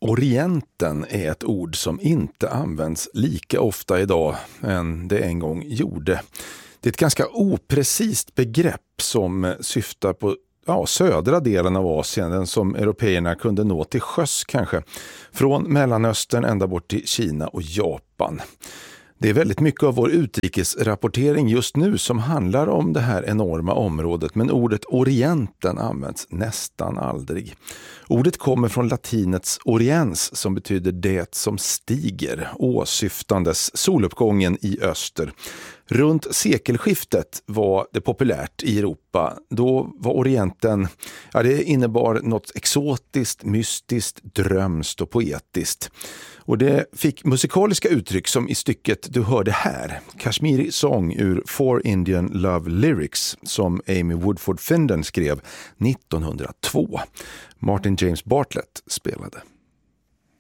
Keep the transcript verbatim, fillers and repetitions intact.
Orienten är ett ord som inte används lika ofta idag än det en gång gjorde. Det är ett ganska oprecist begrepp som syftar på ja, södra delen av Asien, den som européerna kunde nå till sjöss kanske, från Mellanöstern ända bort till Kina och Japan. Det är väldigt mycket av vår utrikesrapportering just nu som handlar om det här enorma området, men ordet Orienten används nästan aldrig. Ordet kommer från latinets oriens som betyder det som stiger, åsyftandes soluppgången i öster. Runt sekelskiftet var det populärt i Europa. Då var Orienten, ja, det innebar något exotiskt, mystiskt, drömskt och poetiskt. Och det fick musikaliska uttryck som i stycket du hörde här, Kashmiri Song ur Four Indian Love Lyrics som Amy Woodford Finden skrev nittonhundratvå. Martin James Bartlett spelade.